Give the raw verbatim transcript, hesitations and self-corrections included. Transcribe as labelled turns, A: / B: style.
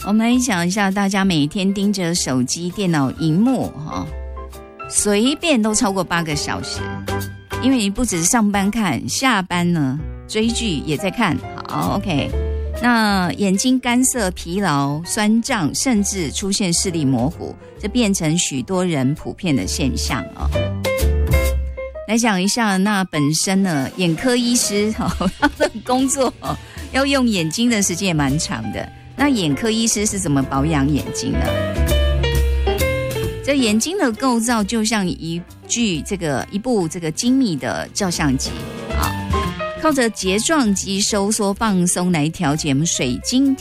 A: 我们来想一下，大家每天盯着手机、电脑荧幕，哈，随便都超过八个小时，因为你不只是上班看，下班呢追剧也在看。好 ，OK， 那眼睛干涩、疲劳、酸胀，甚至出现视力模糊，这变成许多人普遍的现象哦。来讲一下，那本身呢，眼科医师哦，他的工作哦，要用眼睛的时间也蛮长的。那眼科医师是怎么保养眼睛呢？这眼睛的构造就像一具这个一部这个精密的照相机啊，靠着睫状肌收缩放松来调节我们水晶